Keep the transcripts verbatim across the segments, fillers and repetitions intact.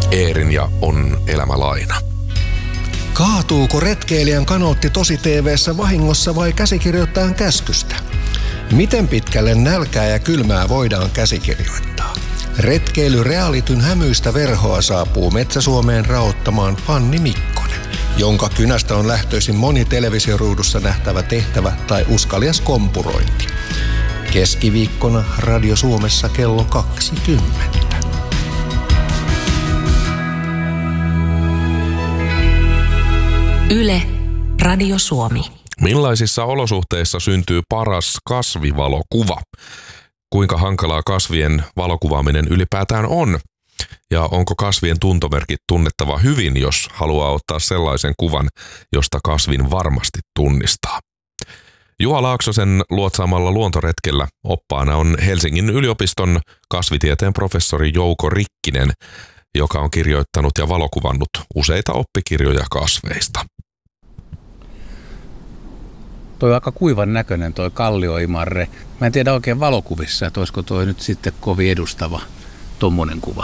Eerin ja On elämä laina. Kaatuuko retkeilijän kanootti tosi T V:ssä vahingossa vai käsikirjoittajan käskystä? Miten pitkälle nälkää ja kylmää voidaan käsikirjoittaa? Retkeily realityn hämyistä verhoa saapuu Metsä-Suomeen raottamaan Fanni Mikkonen, jonka kynästä on lähtöisin moni televisioruudussa nähtävä tehtävä tai uskalias kompurointi. Keskiviikkona Radio Suomessa kello kaksikymmentä. Yle, Radio Suomi. Millaisissa olosuhteissa syntyy paras kasvivalokuva? Kuinka hankalaa kasvien valokuvaaminen ylipäätään on? Ja onko kasvien tuntomerkit tunnettava hyvin, jos haluaa ottaa sellaisen kuvan, josta kasvin varmasti tunnistaa? Juha Laaksosen luotsaamalla luontoretkellä oppaana on Helsingin yliopiston kasvitieteen professori Jouko Rikkinen, joka on kirjoittanut ja valokuvannut useita oppikirjoja kasveista. Toi on aika kuivan näköinen toi kallioimarre. Mä en tiedä oikein valokuvissa, että olisiko toi nyt sitten kovin edustava tommonen kuva.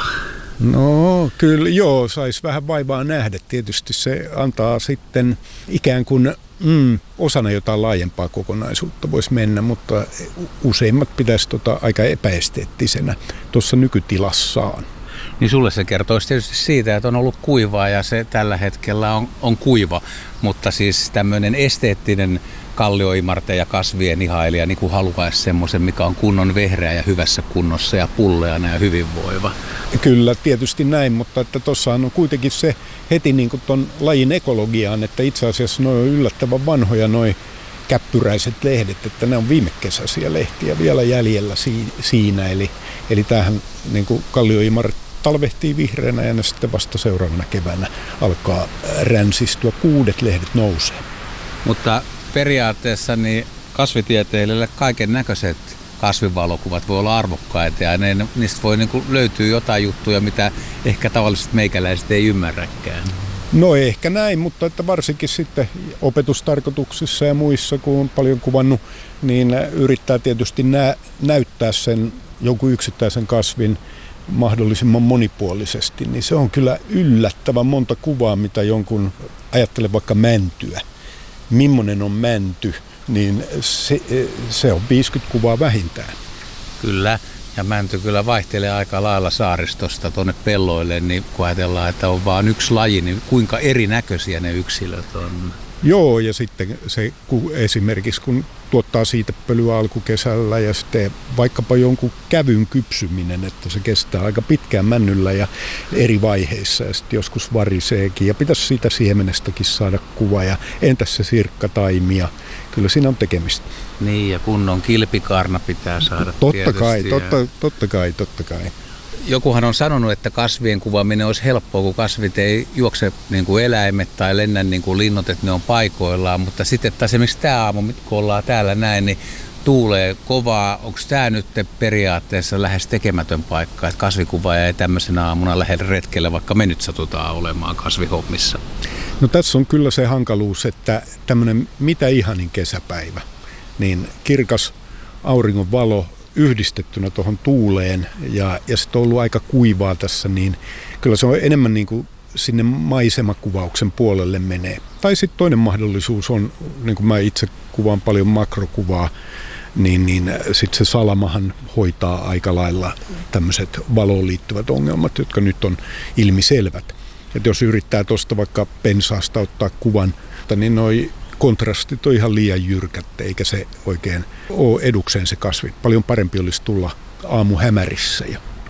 No kyllä joo, saisi vähän vaivaa nähdä. Tietysti se antaa sitten ikään kuin mm, osana jotain laajempaa kokonaisuutta voisi mennä, mutta useimmat pitäisi tota aika epäesteettisenä tuossa nykytilassaan. Niin sulle se kertoisi tietysti siitä, että on ollut kuivaa ja se tällä hetkellä on, on kuiva, mutta siis tämmöinen esteettinen kallioimarte ja kasvien ihailija niin kuin haluaisi semmoisen, mikä on kunnon vehreä ja hyvässä kunnossa ja pulleana ja hyvinvoiva. Kyllä, tietysti näin, mutta että tossahan on kuitenkin se heti niin kuin ton lajin ekologiaan, että itse asiassa ne on yllättävän vanhoja noi käppyräiset lehdet, että ne on viime kesäisiä lehtiä vielä jäljellä siinä, eli, eli tämähän niin kuin kallioimare talvehtii vihreänä ja ne sitten vasta seuraavana keväänä alkaa ränsistyä, kuudet lehdet nousee. Mutta periaatteessa niin kasvitieteilijöille kaiken näköiset kasvivalokuvat voi olla arvokkaita ja ne, niistä voi niin kuin löytyä jotain juttuja, mitä ehkä tavalliset meikäläiset ei ymmärräkään. No ehkä näin, mutta että varsinkin sitten opetustarkoituksissa ja muissa, kun on paljon kuvannut, niin yrittää tietysti nä- näyttää sen jonkun yksittäisen kasvin mahdollisimman monipuolisesti, niin se on kyllä yllättävän monta kuvaa, mitä jonkun, ajattele vaikka mäntyä. Mimmonen on mänty, niin se, se on viisikymmentä kuvaa vähintään. Kyllä, ja mänty kyllä vaihtelee aika lailla saaristosta tuonne pelloille, niin kun ajatellaan, että on vain yksi laji, niin kuinka erinäköisiä ne yksilöt on? Joo, ja sitten se esimerkiksi kun tuottaa siitepölyä alkukesällä ja sitten vaikkapa jonkun kävyn kypsyminen, että se kestää aika pitkään männyllä ja eri vaiheissa ja sitten joskus variseekin ja pitäisi siitä siemenestäkin saada kuva ja entäs se sirkkataimia, kyllä siinä on tekemistä. Niin ja kunnon kilpikarna pitää saada totta tietysti. Kai, totta, totta kai, totta kai. Jokuhan on sanonut, että kasvien kuvaaminen olisi helppoa, kun kasvit ei juokse niin kuin eläimet tai lennä niin kuin linnut, että ne on paikoillaan. Mutta sitten taas esimerkiksi tämä aamu, kun ollaan täällä näin, niin tuulee kovaa. Onko tämä nyt periaatteessa lähes tekemätön paikka, että kasvikuvaaja ei tämmöisenä aamuna lähde retkelle, vaikka me nyt satutaan olemaan kasvihommissa? No tässä on kyllä se hankaluus, että tämmöinen mitä ihanin kesäpäivä, niin kirkas auringon valo yhdistettynä tuohon tuuleen ja, ja sitten on ollut aika kuivaa tässä, niin kyllä se on enemmän niin kuin sinne maisemakuvauksen puolelle menee. Tai sitten toinen mahdollisuus on, niin kuin mä itse kuvaan paljon makrokuvaa, niin, niin sitten se salamahan hoitaa aika lailla tämmöiset valoon liittyvät ongelmat, jotka nyt on ilmiselvät. Että jos yrittää tuosta vaikka pensaasta ottaa kuvan, niin noi kontrastit on ihan liian jyrkät, eikä se oikein ole edukseen se kasvi. Paljon parempi olisi tulla aamuhämärissä.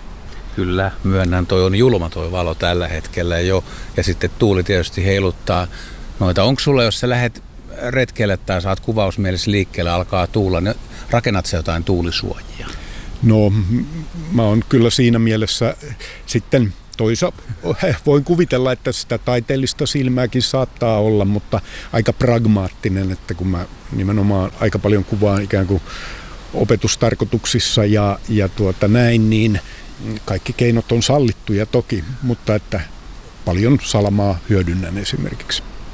Kyllä, myönnän, toi on julma toi valo tällä hetkellä jo. Ja sitten tuuli tietysti heiluttaa noita. Onko sulla, jos sä lähdet retkelle tai saat kuvausmielessä liikkeelle, alkaa tuulla, niin rakennat sä jotain tuulisuojia? No, mä oon kyllä siinä mielessä sitten toisaalta voin kuvitella, että sitä taiteellista silmääkin saattaa olla, mutta aika pragmaattinen, että kun mä nimenomaan aika paljon kuvaan ikään kuin opetustarkoituksissa ja, ja tuota näin, niin kaikki keinot on sallittuja toki, mutta että paljon salamaa hyödynnän esimerkiksi.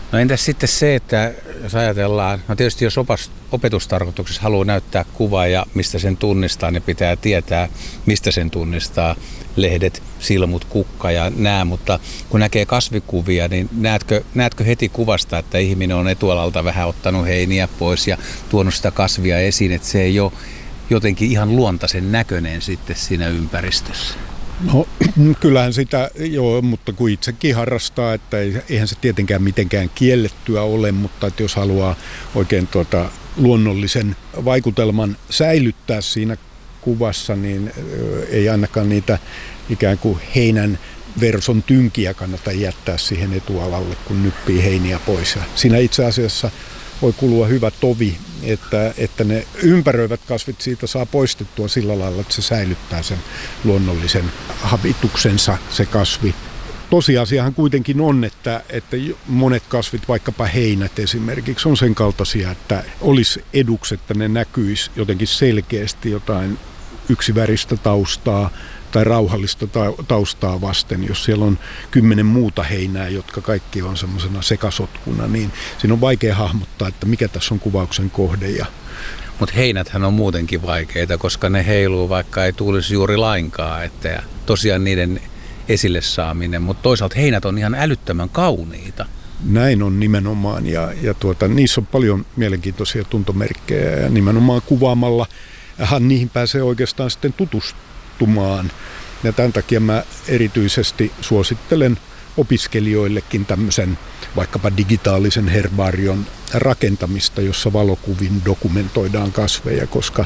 No entäs sitten se, että jos ajatellaan, no tietysti jos opas, opetustarkoituksessa haluaa näyttää kuvaa ja mistä sen tunnistaa, niin pitää tietää, mistä sen tunnistaa, lehdet, silmut, kukka ja nää, mutta kun näkee kasvikuvia, niin näetkö, näetkö heti kuvasta, että ihminen on etualalta vähän ottanut heiniä pois ja tuonut sitä kasvia esiin, että se ei ole jotenkin ihan luontaisen näköinen sitten siinä ympäristössä? No kyllähän sitä, joo, mutta kun itsekin harrastaa, että eihän se tietenkään mitenkään kiellettyä ole, mutta että jos haluaa oikein tuota luonnollisen vaikutelman säilyttää siinä kuvassa, niin ei ainakaan niitä ikään kuin heinän verson tynkiä kannata jättää siihen etualalle, kun nyppii heiniä pois. Ja siinä itse asiassa voi kulua hyvä tovi, että, että ne ympäröivät kasvit siitä saa poistettua sillä lailla, että se säilyttää sen luonnollisen habituksensa, se kasvi. Tosiasiahan kuitenkin on, että, että monet kasvit, vaikkapa heinät esimerkiksi, on sen kaltaisia, että olisi eduksi, että ne näkyisi jotenkin selkeästi jotain yksiväristä taustaa tai rauhallista taustaa vasten. Jos siellä on kymmenen muuta heinää, jotka kaikki on semmoisena sekasotkuna, niin siinä on vaikea hahmottaa, että mikä tässä on kuvauksen kohde. Ja mutta heinäthän on muutenkin vaikeita, koska ne heiluu vaikka ei tuulisi juuri lainkaan. Että tosiaan niiden esille saaminen, mutta toisaalta heinät on ihan älyttömän kauniita. Näin on nimenomaan ja, ja tuota, niissä on paljon mielenkiintoisia tuntomerkkejä ja nimenomaan kuvaamalla niihin pääsee oikeastaan sitten tutustumaan. Ja tämän takia mä erityisesti suosittelen opiskelijoillekin tämmöisen vaikkapa digitaalisen herbaarion rakentamista, jossa valokuvin dokumentoidaan kasveja, koska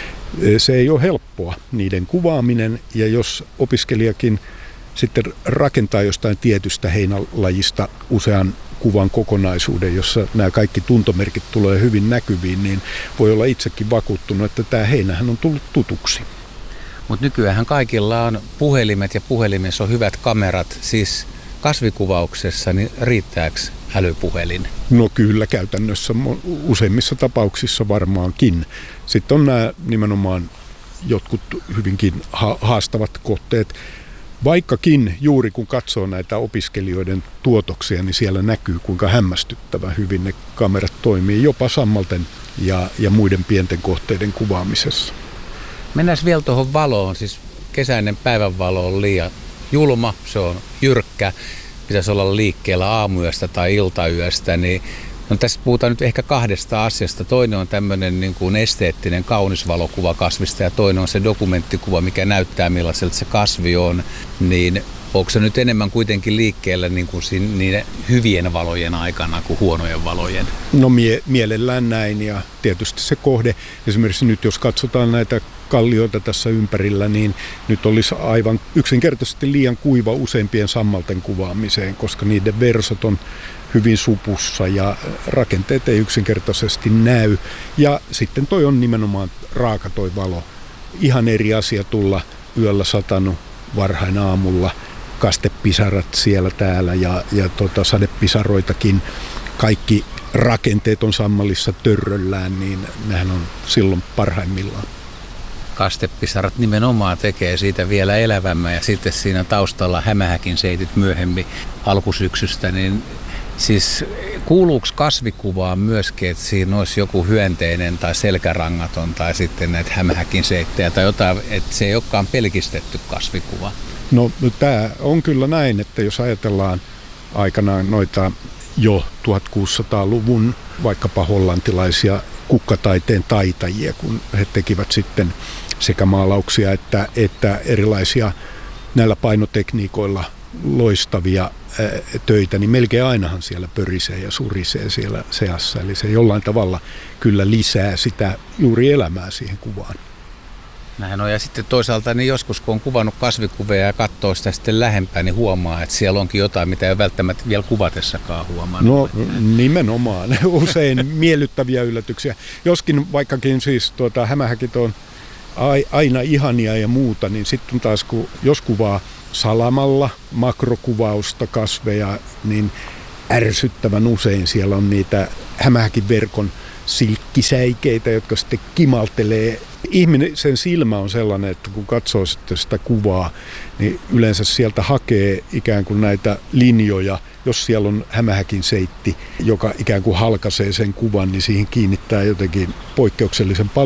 se ei ole helppoa niiden kuvaaminen ja jos opiskelijakin sitten rakentaa jostain tietystä heinälajista usean kuvan kokonaisuuden, jossa nämä kaikki tuntomerkit tulee hyvin näkyviin, niin voi olla itsekin vakuuttunut, että tämä heinähän on tullut tutuksi. Mutta nykyään kaikilla on puhelimet ja puhelimessa on hyvät kamerat, siis kasvikuvauksessa, niin riittääkö älypuhelin? No kyllä käytännössä useimmissa tapauksissa varmaankin. Sitten on nämä nimenomaan jotkut hyvinkin haastavat kohteet. Vaikkakin juuri kun katsoo näitä opiskelijoiden tuotoksia, niin siellä näkyy kuinka hämmästyttävä hyvin ne kamerat toimii jopa sammalten ja, ja muiden pienten kohteiden kuvaamisessa. Mennään vielä tuohon valoon. Siis kesäinen päivänvalo on liian julma, se on jyrkkä. Pitäisi olla liikkeellä aamuyöstä tai iltayöstä. Niin, no tässä puhutaan nyt ehkä kahdesta asiasta. Toinen on tämmöinen niin kuin esteettinen kaunis valokuva kasvista ja toinen on se dokumenttikuva, mikä näyttää millaiselta se kasvi on. Niin onko se nyt enemmän kuitenkin liikkeellä niin kuin niiden hyvien valojen aikana kuin huonojen valojen? No mie- mielellään näin ja tietysti se kohde. Esimerkiksi nyt jos katsotaan näitä kallioita tässä ympärillä, niin nyt olisi aivan yksinkertaisesti liian kuiva useimpien sammalten kuvaamiseen, koska niiden versot on hyvin supussa ja rakenteet ei yksinkertaisesti näy. Ja sitten toi on nimenomaan raaka toi valo. Ihan eri asia tulla yöllä satanut varhain aamulla, kastepisarat siellä täällä ja, ja tota, sadepisaroitakin. Kaikki rakenteet on sammalissa törröllään, niin nehän on silloin parhaimmillaan. Kastepisarat nimenomaan tekee siitä vielä elävämmän ja sitten siinä taustalla hämähäkin seitit myöhemmin alkusyksystä, niin siis kuuluuko kasvikuvaan myöskin, että siinä olisi joku hyönteinen tai selkärangaton tai sitten näitä hämähäkin seittejä tai jotain, että se ei olekaan pelkistetty kasvikuva? No tämä on kyllä näin, että jos ajatellaan aikanaan noita jo tuhatkuusisataaluvun vaikkapa hollantilaisia kukkataiteen taitajia, kun he tekivät sitten sekä maalauksia että, että erilaisia näillä painotekniikoilla loistavia ää, töitä, niin melkein ainahan siellä pörisee ja surisee siellä seassa. Eli se jollain tavalla kyllä lisää sitä juuri elämää siihen kuvaan. Näin on. Ja sitten toisaalta niin joskus kun on kuvannut kasvikuvia ja katsoo sitä sitten lähempää, niin huomaa, että siellä onkin jotain, mitä ei ole välttämättä vielä kuvatessakaan huomannut. No nimenomaan. Usein miellyttäviä yllätyksiä. Joskin vaikkakin siis tuota, hämähäkit on aina ihania ja muuta, niin sitten taas kun jos kuvaa salamalla makrokuvausta kasveja, niin ärsyttävän usein siellä on niitä hämähäkin verkon silkkisäikeitä, jotka sitten kimaltelee. Ihminen, sen silmä on sellainen, että kun katsoo sitten sitä kuvaa, niin yleensä sieltä hakee ikään kuin näitä linjoja. Jos siellä on hämähäkin seitti, joka ikään kuin halkaisee sen kuvan, niin siihen kiinnittää jotenkin poikkeuksellisen paljon